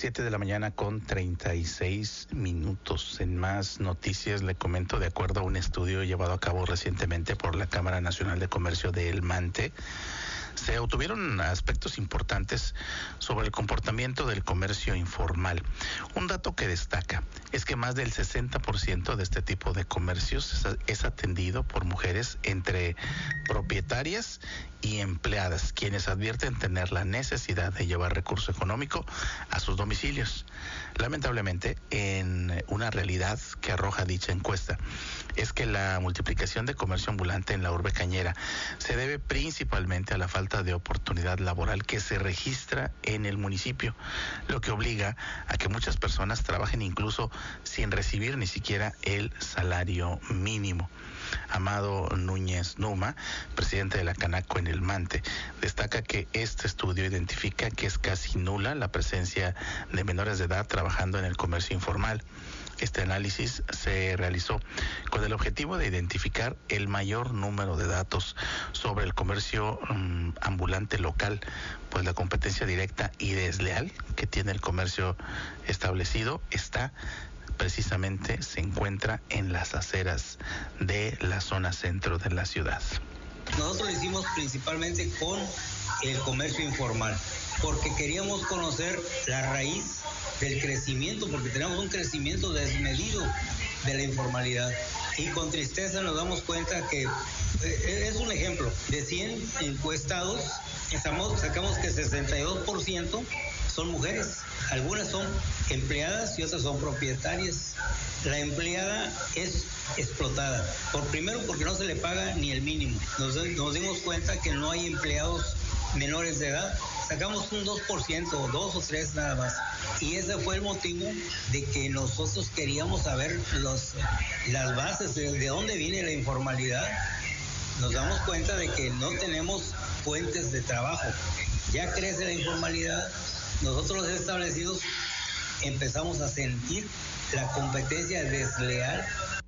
7 de la mañana con 36 minutos. En más noticias le comento, de acuerdo a un estudio llevado a cabo recientemente por la Cámara Nacional de Comercio de El Mante, se obtuvieron aspectos importantes sobre el comportamiento del comercio informal. Un dato que destaca es que más del 60% de este tipo de comercios es atendido por mujeres entre propietarias y empleadas, quienes advierten tener la necesidad de llevar recurso económico a sus domicilios. Lamentablemente, en una realidad que arroja dicha encuesta, es que la multiplicación de comercio ambulante en la urbe cañera se debe principalmente a la falta de oportunidad laboral que se registra en el municipio, lo que obliga a que muchas personas trabajen incluso sin recibir ni siquiera el salario mínimo. Amado Núñez Numa, presidente de la Canaco en El Mante, destaca que este estudio identifica que es casi nula la presencia de menores de edad trabajando en el comercio informal. Este análisis se realizó con el objetivo de identificar el mayor número de datos sobre el comercio ambulante local, pues la competencia directa y desleal que tiene el comercio establecido se encuentra en las aceras de la zona centro de la ciudad. Nosotros lo hicimos principalmente con el comercio informal, porque queríamos conocer la raíz del crecimiento, porque tenemos un crecimiento desmedido de la informalidad. Y con tristeza nos damos cuenta que es un ejemplo, de 100 encuestados, sacamos que 62% son mujeres. Algunas son empleadas y otras son propietarias. La empleada es explotada, primero porque no se le paga ni el mínimo. Nos dimos cuenta que no hay empleados menores de edad. Sacamos un 2%, 2 o 3 nada más. Y ese fue el motivo de que nosotros queríamos saber las bases de dónde viene la informalidad. Nos damos cuenta de que no tenemos fuentes de trabajo. Ya crece la informalidad. Nosotros los establecidos empezamos a sentir la competencia desleal